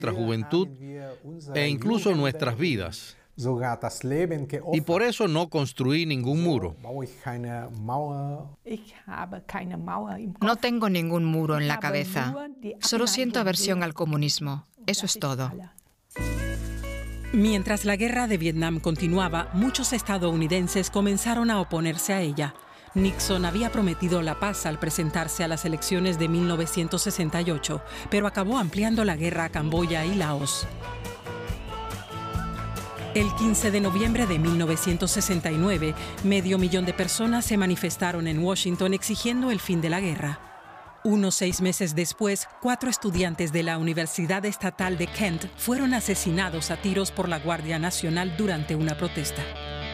nuestra juventud e incluso nuestras vidas. Y por eso no construí ningún muro. No tengo ningún muro en la cabeza. Solo siento aversión al comunismo. Eso es todo. Mientras la guerra de Vietnam continuaba, muchos estadounidenses comenzaron a oponerse a ella. Nixon había prometido la paz al presentarse a las elecciones de 1968, pero acabó ampliando la guerra a Camboya y Laos. El 15 de noviembre de 1969, 500.000 de personas se manifestaron en Washington exigiendo el fin de la guerra. Unos 6 meses después, 4 estudiantes de la Universidad Estatal de Kent fueron asesinados a tiros por la Guardia Nacional durante una protesta.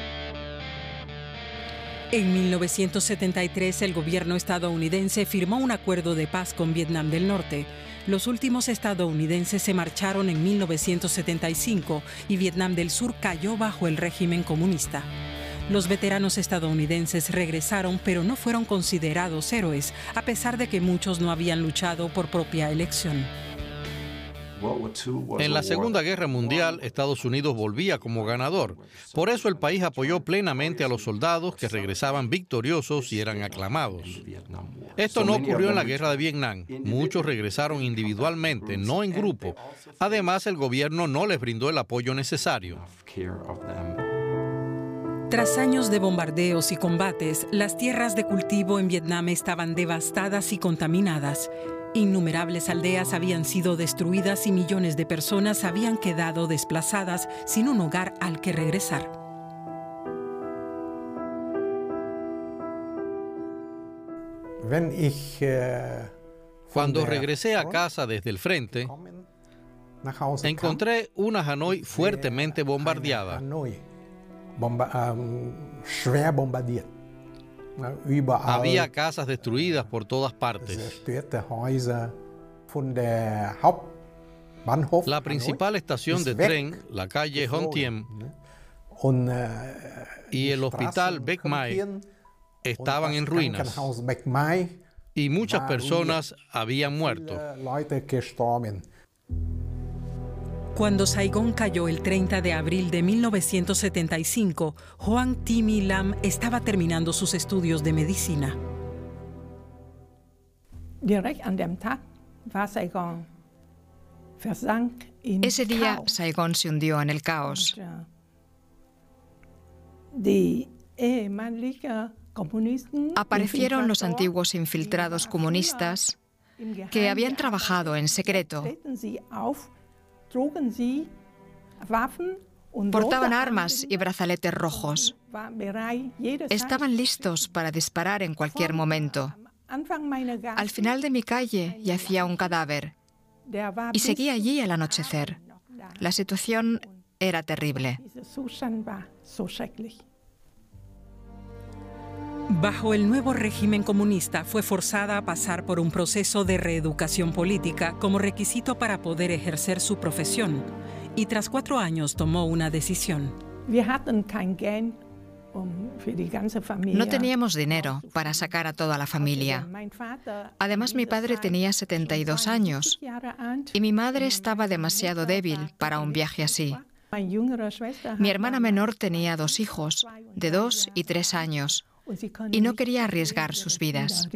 En 1973, el gobierno estadounidense firmó un acuerdo de paz con Vietnam del Norte. Los últimos estadounidenses se marcharon en 1975 y Vietnam del Sur cayó bajo el régimen comunista. Los veteranos estadounidenses regresaron, pero no fueron considerados héroes, a pesar de que muchos no habían luchado por propia elección. En la Segunda Guerra Mundial, Estados Unidos volvía como ganador. Por eso el país apoyó plenamente a los soldados que regresaban victoriosos y eran aclamados. Esto no ocurrió en la Guerra de Vietnam. Muchos regresaron individualmente, no en grupo. Además, el gobierno no les brindó el apoyo necesario. Tras años de bombardeos y combates, las tierras de cultivo en Vietnam estaban devastadas y contaminadas. Innumerables aldeas habían sido destruidas y millones de personas habían quedado desplazadas sin un hogar al que regresar. Cuando regresé a casa desde el frente, encontré una Hanoi fuertemente bombardeada. Había casas destruidas por todas partes. La principal estación de tren, la calle Hon Thiem, y el hospital Bech Mai estaban en ruinas y muchas personas habían muerto. Cuando Saigón cayó el 30 de abril de 1975, Hoang Thi My Lam estaba terminando sus estudios de medicina. Ese día, Saigón se hundió en el caos. Aparecieron los antiguos infiltrados comunistas que habían trabajado en secreto. Portaban armas y brazaletes rojos. Estaban listos para disparar en cualquier momento. Al final de mi calle yacía un cadáver y seguía allí al anochecer. La situación era terrible. Bajo el nuevo régimen comunista, fue forzada a pasar por un proceso de reeducación política como requisito para poder ejercer su profesión. Y tras 4 años tomó una decisión. No teníamos dinero para sacar a toda la familia. Además, mi padre tenía 72 años y mi madre estaba demasiado débil para un viaje así. Mi hermana menor tenía 2 hijos, de 2 y 3 años. Y no quería arriesgar sus vidas.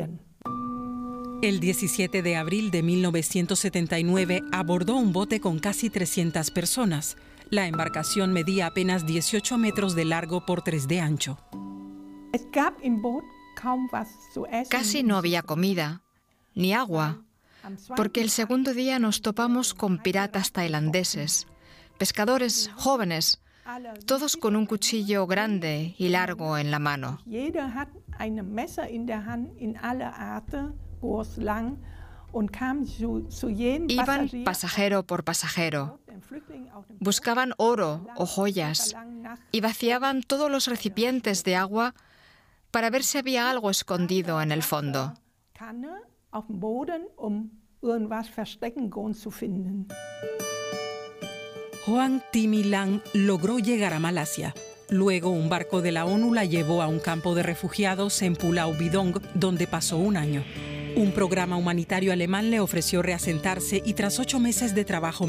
El 17 de abril de 1979 abordó un bote con casi 300 personas. La embarcación medía apenas 18 metros de largo por 3 de ancho. Casi no había comida, ni agua, porque el segundo día nos topamos con piratas tailandeses, pescadores jóvenes, todos con un cuchillo grande y largo en la mano. Iban pasajero por pasajero. Buscaban oro o joyas y vaciaban todos los recipientes de agua para ver si había algo escondido en el fondo. Hoang Thi My Lam logró llegar a Malasia. Luego, un barco de la ONU la llevó a un campo de refugiados en Pulau Bidong, donde pasó un año. Un programa humanitario alemán le ofreció reasentarse y tras 8 meses de trabajo